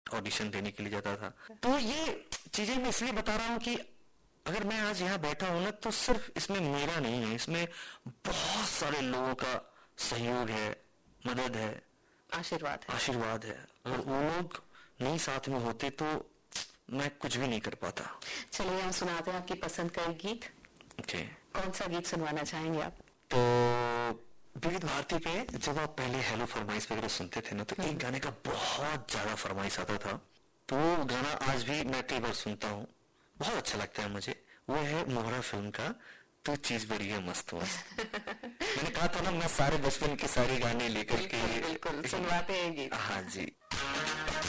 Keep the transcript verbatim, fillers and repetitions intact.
Audition देने के लिए जाता था। तो ये चीजें मैं इसलिए बता रहा हूँ कि अगर मैं आज यहाँ बैठा हूं ना, तो सिर्फ इसमें मेरा नहीं है, इसमें बहुत सारे लोगों का सहयोग है, मदद है, आशीर्वाद है आशीर्वाद है। अगर वो लोग नहीं साथ में होते तो मैं कुछ भी नहीं कर पाता। चलिए हम सुनाते हैं आपकी पसंद का एक गीत। okay. कौन सा गीत सुनवाना चाहेंगे आप? तो विविध भारती पे जब आप पहले हेलो फरमाइश वगैरह सुनते थे ना, तो एक गाने का बहुत ज्यादा फरमाइश आता था। तो वो गाना आज भी मैं कई बार सुनता हूँ, बहुत अच्छा लगता है मुझे। वो है मोहरा फिल्म का तू चीज बड़ी है मस्त मस्त। मैंने कहा था ना, मैं सारे बचपन के सारे गाने लेकर के बिल्कुल सुनवाते हैं गीत। हाँ जी।